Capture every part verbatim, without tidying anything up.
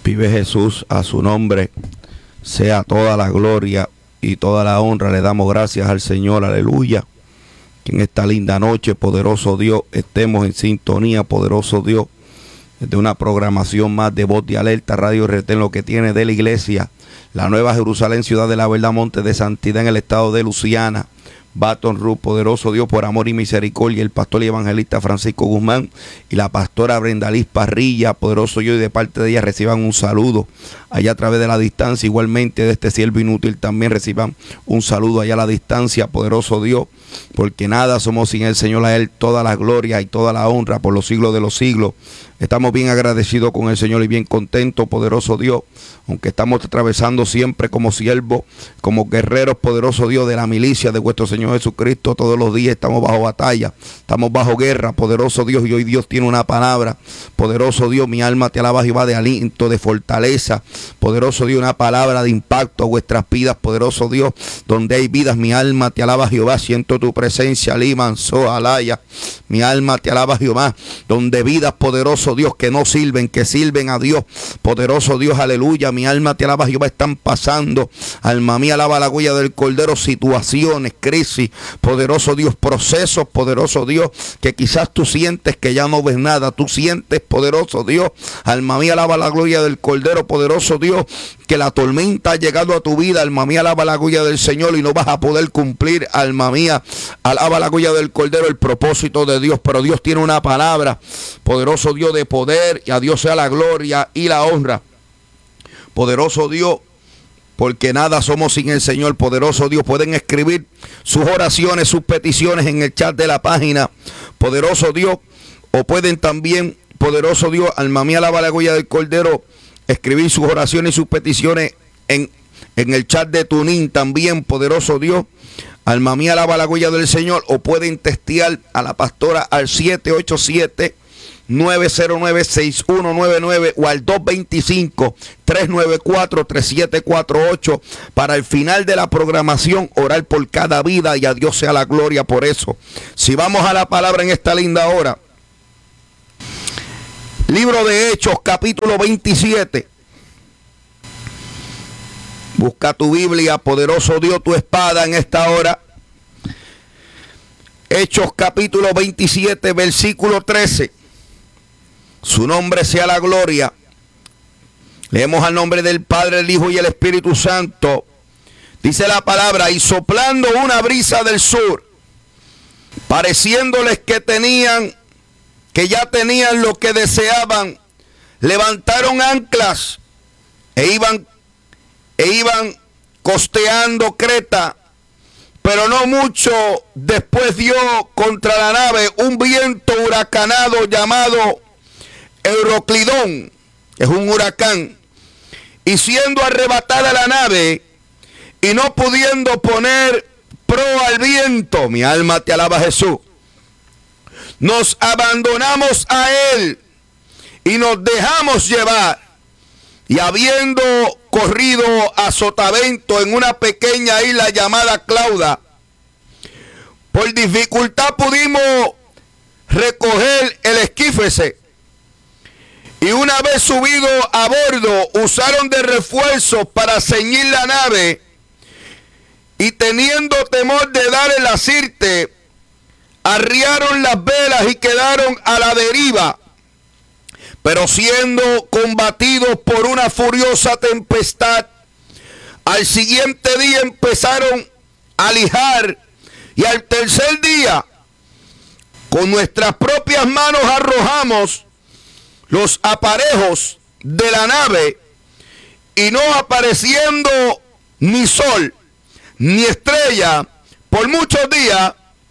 Vive Jesús, a su nombre sea toda la gloria y toda la honra. Le damos gracias al Señor, aleluya. Que en esta linda noche, poderoso Dios, estemos en sintonía, poderoso Dios, de una programación más de Voz de Alerta, Radio Retén, lo que tiene de la iglesia, la Nueva Jerusalén, Ciudad de la Verdad, Monte de Santidad, en el estado de Luisiana. Baton Rouge, poderoso Dios, por amor y misericordia, el pastor y evangelista Francisco Guzmán y la pastora Brenda Liz Parrilla, poderoso Dios, y de parte de ella reciban un saludo allá a través de la distancia. Igualmente de este siervo inútil también reciban un saludo allá a la distancia, poderoso Dios, porque nada somos sin el Señor, a Él toda la gloria y toda la honra por los siglos de los siglos. Estamos bien agradecidos con el Señor y bien contentos, poderoso Dios, aunque estamos atravesando siempre como siervos, como guerreros, poderoso Dios, de la milicia de vuestro Señor Jesucristo. Todos los días estamos bajo batalla, estamos bajo guerra, poderoso Dios, y hoy Dios tiene una palabra. Poderoso Dios, mi alma te alaba, Jehová, de aliento, de fortaleza. Poderoso Dios, una palabra de impacto a vuestras vidas, poderoso Dios, donde hay vidas, mi alma te alaba, Jehová, siento tu presencia, Liman, Soalaya. Mi alma te alaba, Jehová, donde vidas, poderoso Dios, que no sirven, que sirven a Dios, poderoso Dios, aleluya. Mi alma te alaba, Jehová, están pasando, alma mía, alaba la huella del Cordero, situaciones, crisis, poderoso Dios, procesos, poderoso Dios, que quizás tú sientes que ya no ves nada, tú sientes, poderoso Dios, alma mía, alaba la gloria del Cordero, poderoso Dios, que la tormenta ha llegado a tu vida, alma mía, alaba la gloria del Señor y no vas a poder cumplir, alma mía, alaba la gloria del Cordero, el propósito de Dios, pero Dios tiene una palabra, poderoso Dios, de poder, y a Dios sea la gloria y la honra, poderoso Dios, porque nada somos sin el Señor, poderoso Dios. Pueden escribir sus oraciones, sus peticiones en el chat de la página, poderoso Dios, o pueden también, poderoso Dios, alma mía, alaba la gloria del Cordero, escribir sus oraciones y sus peticiones en, en el chat de Tunin también, poderoso Dios, alma mía, alaba la gloria del Señor, o pueden testear a la pastora al siete ocho siete, nueve cero nueve, seis uno nueve nueve o al dos dos cinco, tres nueve cuatro, tres siete cuatro ocho para el final de la programación orar por cada vida, y a Dios sea la gloria por eso. Si vamos a la palabra en esta linda hora, libro de Hechos, capítulo veintisiete. Busca tu Biblia, poderoso Dios, tu espada en esta hora. Hechos, capítulo veintisiete, versículo trece. Su nombre sea la gloria. Leemos al nombre del Padre, el Hijo y el Espíritu Santo. Dice la palabra: y soplando una brisa del sur, pareciéndoles que tenían, que ya tenían lo que deseaban, levantaron anclas e iban, e iban costeando Creta. Pero no mucho después dio contra la nave un viento huracanado llamado Euroclidón, es un huracán, y siendo arrebatada la nave y no pudiendo poner proa al viento, mi alma te alaba, Jesús, nos abandonamos a él y nos dejamos llevar, y habiendo corrido a sotavento en una pequeña isla llamada Clauda, por dificultad pudimos recoger el esquífese. Y una vez subido a bordo, usaron de refuerzos para ceñir la nave, y teniendo temor de dar el asirte, arriaron las velas y quedaron a la deriva. Pero siendo combatidos por una furiosa tempestad, al siguiente día empezaron a lijar, y al tercer día, con nuestras propias manos arrojamos los aparejos de la nave, y no apareciendo ni sol ni estrella por muchos días,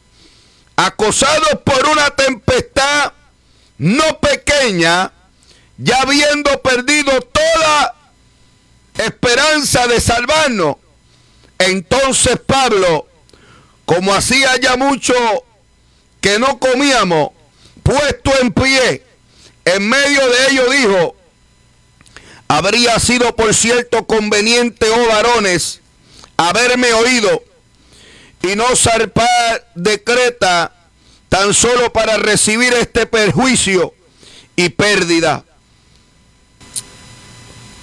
acosados por una tempestad no pequeña, ya habiendo perdido toda esperanza de salvarnos, entonces Pablo, como hacía ya mucho que no comíamos, puesto en pie en medio de ellos, dijo: habría sido por cierto conveniente, oh varones, haberme oído y no zarpar de Creta tan solo para recibir este perjuicio y pérdida.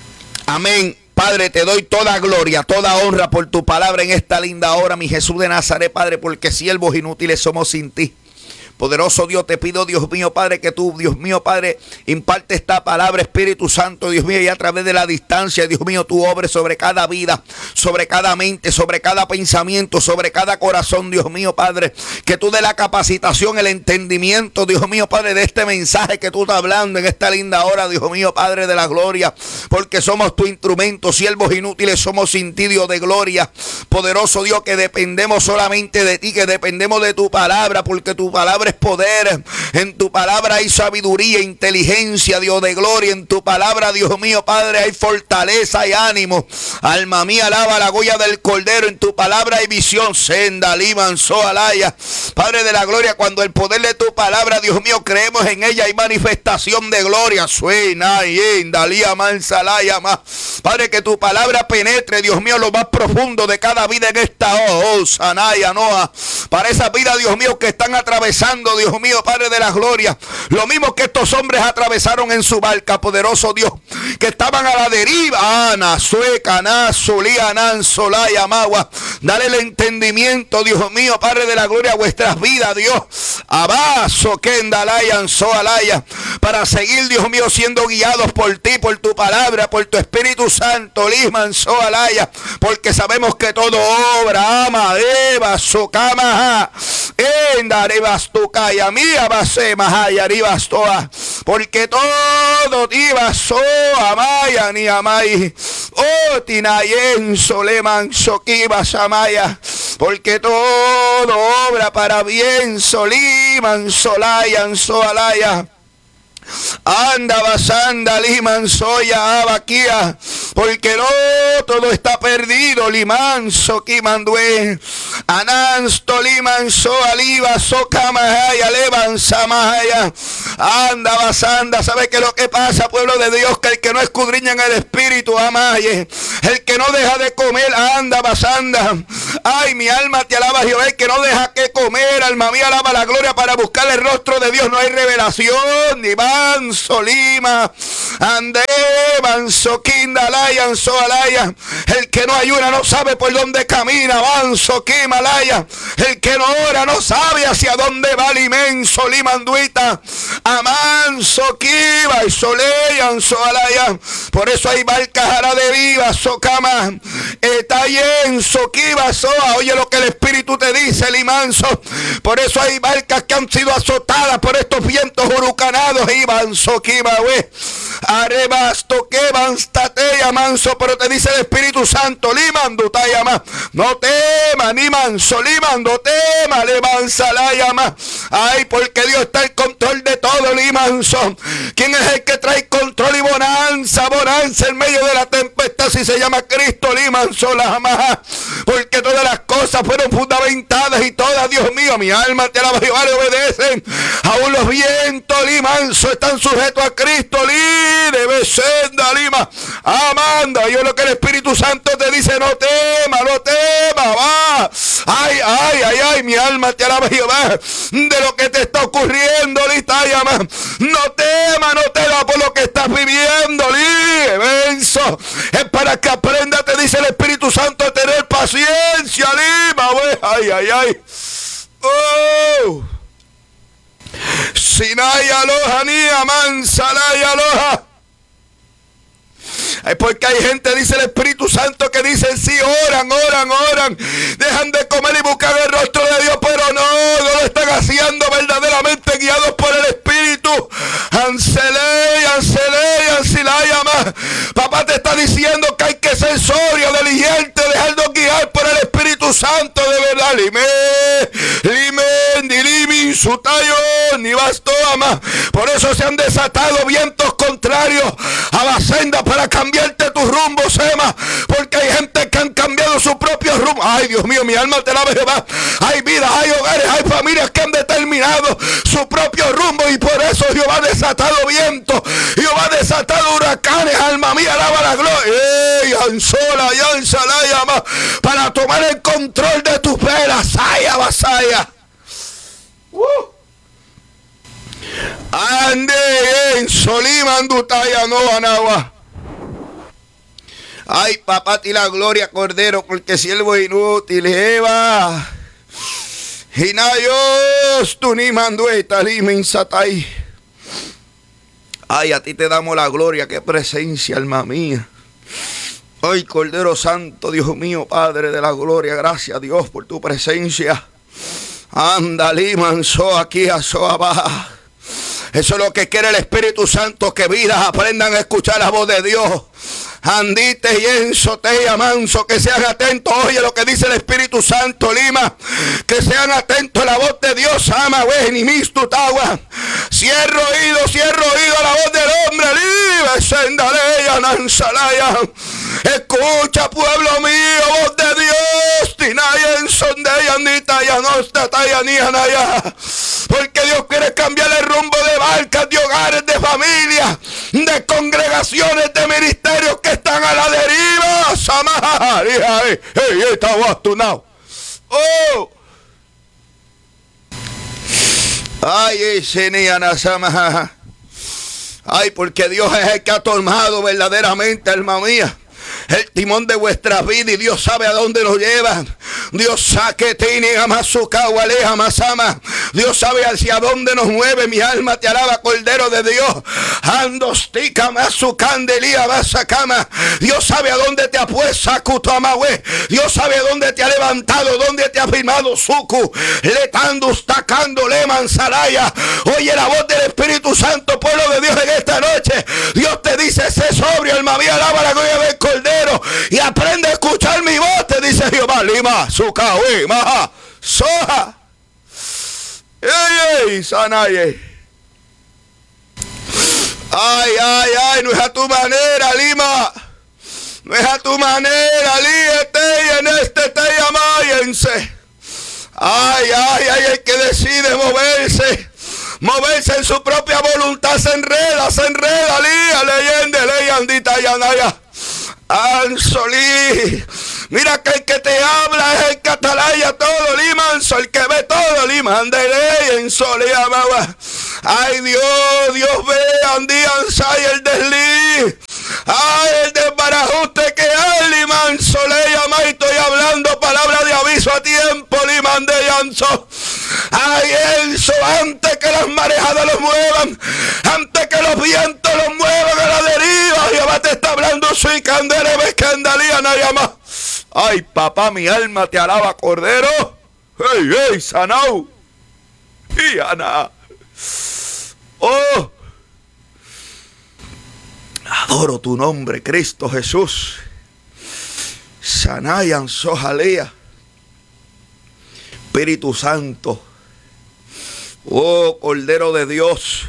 Amén. Padre, te doy toda gloria, toda honra por tu palabra en esta linda hora, mi Jesús de Nazaret, Padre, porque siervos inútiles somos sin ti. Poderoso Dios, te pido, Dios mío, Padre, que tú, Dios mío, Padre, imparte esta palabra, Espíritu Santo, Dios mío, y a través de la distancia, Dios mío, tú obres sobre cada vida, sobre cada mente, sobre cada pensamiento, sobre cada corazón, Dios mío, Padre, que tú dé la capacitación, el entendimiento, Dios mío, Padre, de este mensaje que tú estás hablando en esta linda hora, Dios mío, Padre de la gloria, porque somos tu instrumento, siervos inútiles somos sin ti, Dios de gloria. Poderoso Dios, que dependemos solamente de ti, que dependemos de tu palabra, porque tu palabra poder, en tu palabra hay sabiduría, inteligencia, Dios de gloria, en tu palabra, Dios mío, Padre, hay fortaleza y ánimo. Alma mía, alaba la huella del Cordero, en tu palabra hay visión, senda, liman, soalaya. Padre de la gloria, cuando el poder de tu palabra, Dios mío, creemos en ella, hay manifestación de gloria. Suena, dalía, mansalaya, más. Padre, que tu palabra penetre, Dios mío, lo más profundo de cada vida en esta oh, sanaya, noa. Para esa vida, Dios mío, que están atravesando, Dios mío, Padre de la gloria, lo mismo que estos hombres atravesaron en su barca, poderoso Dios, que estaban a la deriva. Ana, sueca, na, solía, nan, solaya, magua. Dale el entendimiento, Dios mío, Padre de la gloria, a vuestras vidas, Dios. Abaso, kendalayan, soalaya, para seguir, Dios mío, siendo guiados por ti, por tu palabra, por tu Espíritu Santo, lisman, soalaya, porque sabemos que todo obra, ama, eva, socama, endarevas tu calla mía, base, mahaya, ribastoa, porque todo diva, so, amaya, ni amay, oh, tinayen, soleman, soquiba, samaya, porque todo obra para bien, soliman, solayan, soalaya. Anda basanda liman soya abaquía, porque no todo está perdido. Liman soquimandue anansto liman so aliva socamahaya levan samahaya. Anda basanda, ¿sabe qué es lo que pasa, pueblo de Dios? Que el que no escudriña en el espíritu, amaye, el que no deja de comer, anda basanda. Ay, mi alma te alaba, Jehová. El que no deja que comer, alma mía, alaba la gloria para buscar el rostro de Dios. No hay revelación, ni manso lima, ande manso kindalayan soalaya. El que no ayuna no sabe por dónde camina, manso kimalaya. El que no ora no sabe hacia dónde va, limenso limanduita, amanso kiba y soleyan soalaya. Por eso hay barcas ahora de viva, socama, etayen, soquiba, soa. Oye lo que el Espíritu te dice, limanso. Por eso hay barcas que han sido azotadas por estos vientos huracanados, iban, soquiba, we. Arebas, toqueban, tateya, manso. Pero te dice el Espíritu Santo, limando, tayama. No tema, ni manso, limando, tema, levanza la llama. Ay, porque Dios está en control de todo, limanso. ¿Quién es el que trae control y bonanza, bonanza en medio de la tempestad? Si se llama Cristo, limanso, la jamás. Porque todas las cosas fueron fundamentadas y todas, Dios mío, mi alma te alaba, Jehová, le obedecen. Aún los vientos, limanso, están sujetos a Cristo, libre, senda, lima, amanda. Yo lo que el Espíritu Santo te dice, no tema, no tema, va. Ay, ay, ay, ay, mi alma te alaba, Jehová, de lo que te está ocurriendo, lista, llama. No tema, no tema por lo que estás viviendo, libre, es para que aprenda, te dice el Espíritu Santo, a tener paciencia, lima, wey. Ay, ay, ay. Oh. Sinai aloha ni amansalay aloha. Es porque hay gente, dice el Espíritu Santo, que dicen sí, oran, oran, oran, dejan de comer y buscar el rostro de Dios, pero no, no lo están haciendo verdaderamente guiados por el Espíritu. Anseley, Anseley, Ansilayama. Papá te está diciendo que hay que ser sobrio, diligente, dejarnos guiar por el Espíritu Santo de verdad. Lime, lime, dilimi, sutayo, ni basto ama. Por eso se han desatado vientos contrarios a la senda para cambiarte tu rumbo, Sema, porque hay gente que han cambiado su propio rumbo. Ay, Dios mío, mi alma te alaba, Jehová. Hay vidas, hay hogares, hay familias que han determinado su propio rumbo y por eso Jehová ha desatado vientos, Jehová ha desatado huracanes. Alma mía, alaba la gloria. Ey, ansola, yansala, llama, para tomar el control de tus velas. Saya, vasaya. Uh. Ande en Soliman Dutaya no Anagua. Ay, papá, a ti la gloria, Cordero, porque siervo inútil, Eva. Y na Dios, tú ni mandueta, ni minsatai. Ay, a ti te damos la gloria, qué presencia, alma mía. Ay, Cordero Santo, Dios mío, Padre de la gloria, gracias a Dios por tu presencia. Anda, liman, so aquí, a so abajo. Eso es lo que quiere el Espíritu Santo, que vidas aprendan a escuchar la voz de Dios. Andite y ensotea manso, que sean atentos, oye lo que dice el Espíritu Santo, Lima, que sean atentos a la voz de Dios, ama, güey, ni misto, tagua. Cierro oído, cierro oído a la voz del hombre, libre, sendaleya, nansalaya. Escucha, pueblo mío, voz de Dios, tinaya, ensondeya, nitaya, nostataya, nianaya. Porque Dios quiere cambiar el rumbo de barcas, de hogares, de familias, de congregaciones, de ministerios que están a la deriva. Samaria, hey, hey, está bastunado. Oh. Ay, ese niana samaja. Ay, porque Dios es el que ha tomado verdaderamente, alma mía, el timón de vuestras vidas, y Dios sabe a dónde nos llevan. Dios saque tini amasucahualeja masama. Dios sabe hacia dónde nos mueve. Mi alma te alaba, Cordero de Dios. Andostica masucandelía basacama. Dios sabe a dónde te ha puesto Sacutamahue. Dios sabe a dónde te ha levantado, dónde te ha firmado Suku. Letandus tacando leman saraya. Oye la voz del Espíritu Santo, pueblo de Dios, en esta noche. Dios te dice: sé sobrio, alma mía, alaba la gloria del Cordero y aprende a escuchar mi voz, te dice Jehová. Lima, sucahui, maja, soja. Ey, ey, sanaye. Ay, ay, ay, no es a tu manera, Lima. No es a tu manera, líete y en este te llamáyense. Ay, ay, ay, el que decide moverse, moverse en su propia voluntad, se enreda, se enreda, lía, leyende, leyandita, yanaya. Ansolí. Mira que el que te habla es el que atalaya todo, limanso, el que ve todo, liman de ley en solía magua. Ay, Dios, Dios ve, andían say el desliz. Ay, el desbarajuste que hay, liman solea, ma, estoy hablando palabra de aviso a tiempo, liman de llanzo. Ay, eso, antes que las marejadas los muevan, antes que los vientos los muevan a la deriva, Jehová te está hablando, soy candela, ves que andalía, nayama. Ay, papá, mi alma te alaba, Cordero. Hey, hey, sanau. Y Ana. Oh. Adoro tu nombre, Cristo Jesús. Sanayan sojalea. Espíritu Santo. Oh, Cordero de Dios.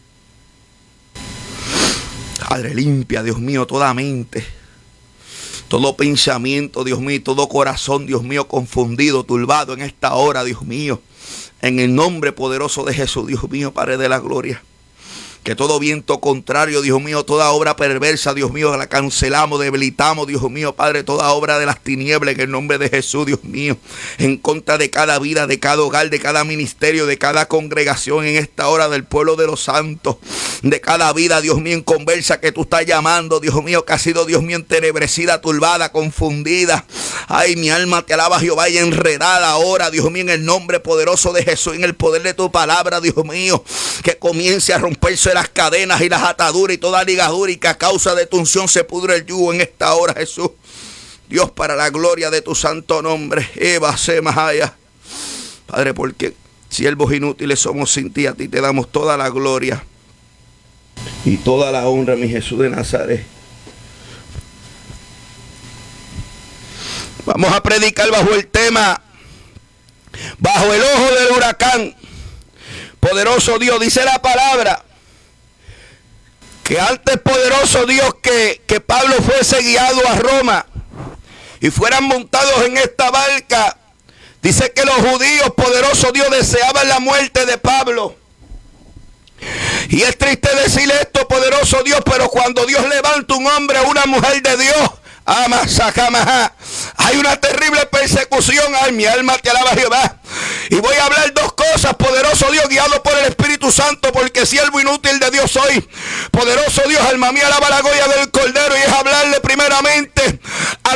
Padre, limpia, Dios mío, toda mente, todo pensamiento, Dios mío, todo corazón, Dios mío, confundido, turbado en esta hora, Dios mío. En el nombre poderoso de Jesús, Dios mío, Padre de la gloria. Que todo viento contrario, Dios mío, toda obra perversa, Dios mío, la cancelamos, debilitamos, Dios mío, Padre, toda obra de las tinieblas en el nombre de Jesús, Dios mío, en contra de cada vida, de cada hogar, de cada ministerio, de cada congregación en esta hora del pueblo de los santos, de cada vida, Dios mío, en conversa que tú estás llamando, Dios mío, que ha sido, Dios mío, entenebrecida, turbada, confundida. Ay, mi alma te alaba, Jehová, y enredada ahora, Dios mío, en el nombre poderoso de Jesús, en el poder de tu palabra, Dios mío, que comience a romperse las cadenas y las ataduras y toda ligadura, y que a causa de tu unción se pudre el yugo en esta hora, Jesús. Dios, para la gloria de tu santo nombre. Eva se mahaya. Padre, porque siervos inútiles somos sin ti, a ti te damos toda la gloria y toda la honra, mi Jesús de Nazaret. Vamos a predicar bajo el tema, bajo el ojo del huracán. Poderoso Dios, dice la palabra, que antes poderoso Dios que, que Pablo fuese guiado a Roma y fueran montados en esta barca, dice que los judíos, poderoso Dios, deseaban la muerte de Pablo. Y es triste decir esto, poderoso Dios, pero cuando Dios levanta un hombre o una mujer de Dios, ama, sacamaja, hay una terrible persecución. Ay, mi alma te alaba, Jehová. Y voy a hablar dos cosas, poderoso Dios, guiado por el Espíritu Santo, porque siervo inútil de Dios soy. Poderoso Dios, alma mía, alaba la gloria del Cordero, y es hablarle primeramente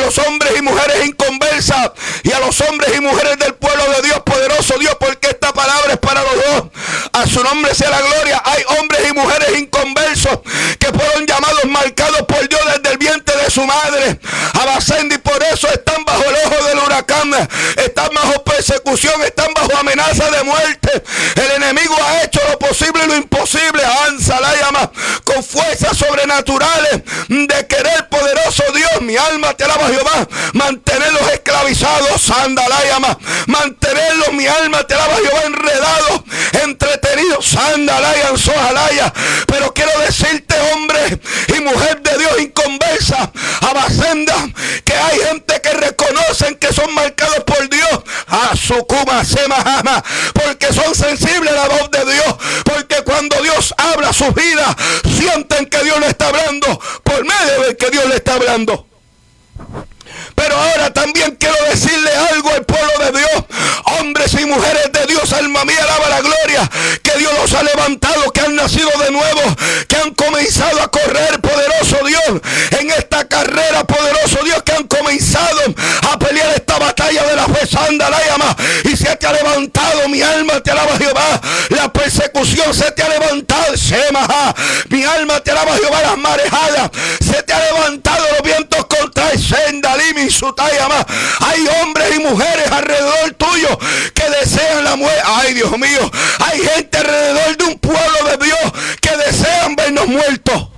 los hombres y mujeres inconversas y a los hombres y mujeres del pueblo de Dios, poderoso Dios, porque esta palabra es para los dos. A su nombre sea la gloria. Hay hombres y mujeres inconversos que fueron llamados, marcados por Dios desde el vientre de su madre, Abacendo, y por eso están bajo el ojo del huracán, están bajo persecución, están bajo amenaza de muerte. El enemigo ha hecho lo posible y lo imposible, Ansa la llama, con fuerzas sobrenaturales de querer, poderoso Dios, mi alma te alaba, Jehová, mantenerlos esclavizados, anda la llama, mantenerlos, mi alma te alaba, Jehová, enredados, entretenidos, anda la llama, sojalaya. Pero quiero decirte, hombre y mujer de Dios inconversa, Abacenda, que hay gente que reconocen que son marcados por Dios, a su cuma se majama, porque son sensibles a la voz de Dios, porque cuando Dios habla su vida, sienten que Dios le está hablando por medio de que Dios le está hablando. Pero ahora también quiero decirle algo al pueblo de Dios, hombres y mujeres de Dios, alma mía, alaba la gloria, que Dios los ha levantado, que han nacido de nuevo, que han comenzado a correr, poderoso Dios, en esta carrera, poderoso Dios, que han comenzado a pelear esta batalla de la fe, santa la llama, y se te ha levantado, mi alma te alaba, Jehová, la persecución se te ha levantado, Semaja, mi alma te alaba, Jehová, las marejadas, se te ha levantado, los vientos contra el senda, limi, su tayama. Hay hombres y mujeres alrededor tuyo que desean la muerte. Ay, Dios mío, hay gente alrededor de un pueblo de Dios que desean vernos muertos.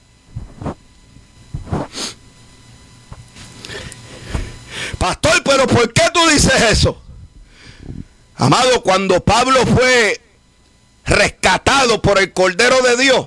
Pastor, pero ¿por qué tú dices eso? Amado, cuando Pablo fue rescatado por el Cordero de Dios,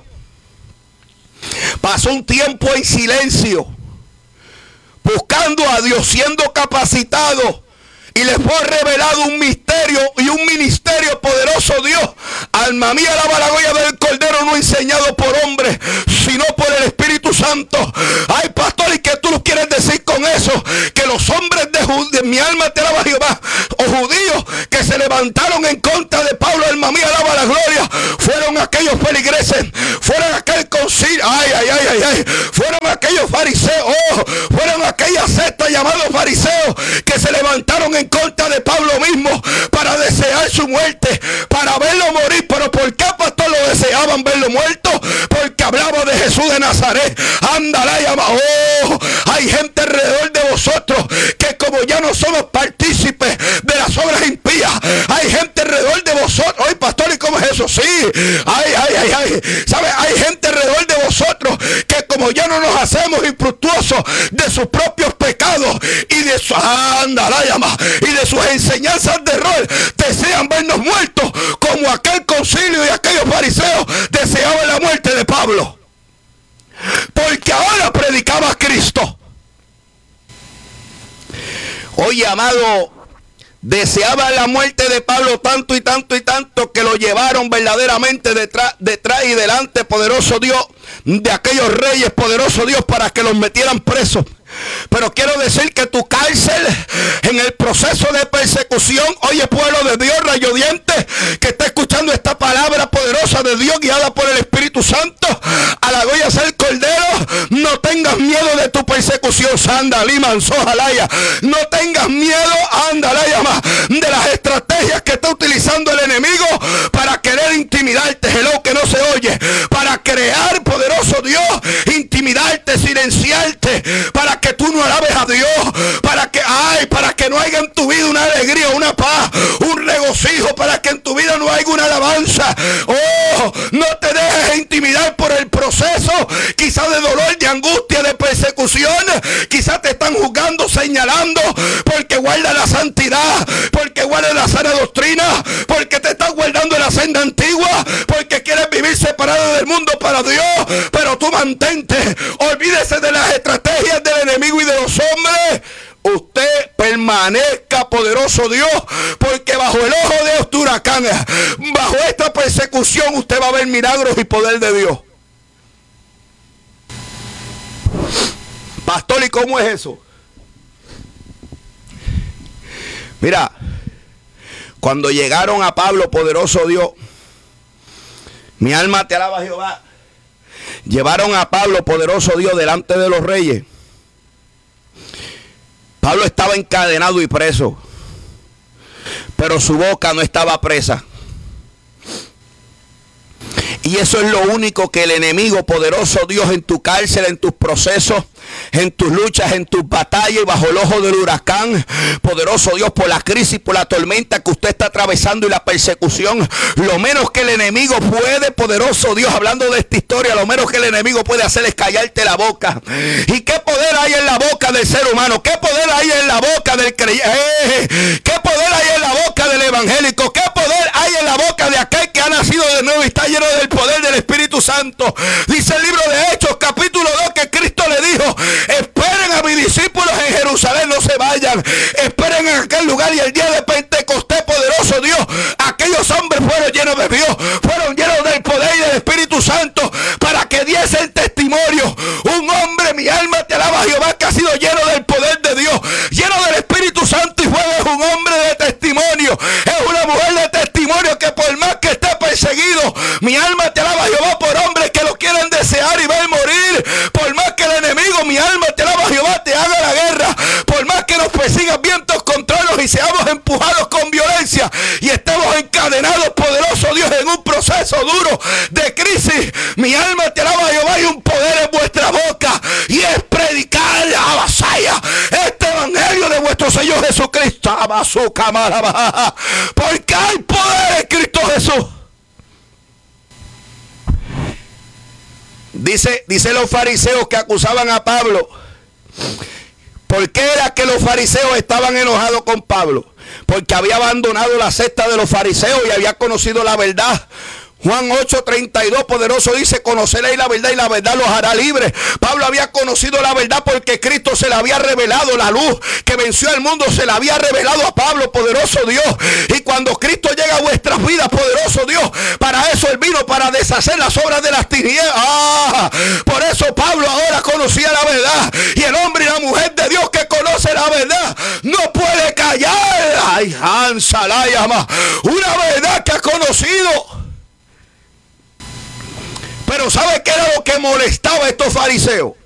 pasó un tiempo en silencio, buscando a Dios, siendo capacitado, y le fue revelado un misterio y un ministerio, poderoso Dios. Alma mía, alaba la gloria del Cordero, no enseñado por hombres, sino por el Espíritu Santo. Ay, pastor, ¿y qué tú quieres decir con eso? Que los hombres de, de mi alma te alaba, Jehová, o judíos que se levantaron en contra de Pablo, alma mía, alaba la gloria, fueron aquellos feligreses, fueron aquel concilio, ay, ay, ay, ay, ay, fueron aquellos fariseos, oh, fueron aquellas sectas llamados fariseos que se levantaron en contra de Pablo mismo para desear su muerte, para verlo morir. Pero ¿por qué, pastor, lo deseaban verlo muerto? Porque hablaba de Jesús de Nazaret. Ándala, llama. Oh, hay gente alrededor de vosotros que, como ya no somos partícipes de las obras impías, hay gente alrededor de vosotros. Ay, pastor, ¿y cómo es eso? Sí, ay, ay, ay, ay. ¿Sabe? Hay gente alrededor de vosotros que, como ya no nos hacemos infructuosos de sus propios pecados y de su ándala, llama, y de sus enseñanzas de error, desean vernos muertos, como aquel concilio y aquellos fariseos deseaban la muerte de Pablo, porque ahora predicaba a Cristo. Oye, amado, deseaban la muerte de Pablo tanto y tanto y tanto que lo llevaron verdaderamente detrás, detrás y delante, poderoso Dios, de aquellos reyes, poderoso Dios, para que los metieran presos. Pero quiero decir que tu cárcel, en el proceso de persecución, oye, pueblo de Dios, rayodiente, que está escuchando esta palabra poderosa de Dios, guiada por el Espíritu Santo, a la gloria del Cordero, no tengas miedo de tu persecución, sanda, liman, sojalaya. No tengas miedo, anda, la llama, de las estrategias que está utilizando el enemigo para querer intimidarte, hello, que no se oye, para crear, poderoso Dios, intimidarte, silenciarte, para que tú no alabes a Dios, para que, ay, para que no haya en tu vida una alegría, una paz, un regocijo, para que en tu vida no haya una alabanza. Oh, no te dejes intimidar por el proceso, quizás de dolor, de angustia, de persecución. Quizás te están juzgando, señalando, porque guarda la santidad, porque guarda la sana doctrina, porque te estás guardando la senda antigua, porque quieres vivir separado del mundo para Dios. Pero tú mantente, olvídese de las estrategias del enemigo y de los hombres. Usted permanezca, poderoso Dios, porque bajo el ojo de este huracán, bajo esta persecución, usted va a ver milagros y poder de Dios. Pastor, ¿y cómo es eso? Mira, cuando llegaron a Pablo, poderoso Dios, mi alma te alaba, Jehová. Llevaron a Pablo, poderoso Dios, delante de los reyes. Pablo estaba encadenado y preso, pero su boca no estaba presa. Y eso es lo único que el enemigo, poderoso Dios, en tu cárcel, en tus procesos, en tus luchas, en tus batallas y bajo el ojo del huracán, poderoso Dios, por la crisis, por la tormenta que usted está atravesando y la persecución, lo menos que el enemigo puede, poderoso Dios, hablando de esta historia, lo menos que el enemigo puede hacer es callarte la boca. ¿Y qué poder hay en la boca del ser humano? ¿Qué poder hay en la boca del creyente? Eh, ¿Qué poder hay en la boca del evangélico? ¿Qué poder hay en la boca de aquel que ha nacido de nuevo y está lleno del poder del Espíritu Santo? Dice el libro de Hechos, capítulo dos, que Cristo le dijo: esperen a mis discípulos en Jerusalén, no se vayan, esperen en aquel lugar. Y el día de Pentecostés, poderoso Dios, aquellos hombres fueron llenos de Dios, fueron llenos del poder y del Espíritu Santo, para que diesen testimonio. Un hombre, mi alma te alaba, Jehová, que ha sido lleno del poder de Dios, lleno del Espíritu Santo, y fue un hombre de testimonio, es una mujer de testimonio, que por más que esté perseguido, mi alma te alaba, Jehová, por hombres que lo quieren desear y ver morir, por más que el enemigo, mi alma te alaba, Jehová, te haga la guerra, por más que nos persigan vientos contrarios y seamos empujados con violencia y estemos encadenados, poderoso Dios, en un proceso duro de crisis, mi alma te alaba, Jehová, hay un poder en vuestra boca, y es predicar la vasalla, este evangelio de vuestro Señor Jesucristo, porque hay poder en Cristo Jesús. Dice, dice los fariseos que acusaban a Pablo. ¿Por qué era que los fariseos estaban enojados con Pablo? Porque había abandonado la secta de los fariseos y había conocido la verdad. Juan ocho treinta y dos, poderoso, dice: conoceréis la verdad y la verdad los hará libres. Pablo había conocido la verdad porque Cristo se la había revelado. La luz que venció al mundo se la había revelado a Pablo, poderoso Dios. Y cuando Cristo llega a vuestras vidas, poderoso Dios, para eso Él vino, para deshacer las obras de las tinieblas. Ah, por eso Pablo ahora conocía la verdad. Y el hombre y la mujer de Dios que conoce la verdad no puede callar. Ay, Hansa la llama. Una verdad que ha conocido. Pero ¿sabe qué era lo que molestaba a estos fariseos?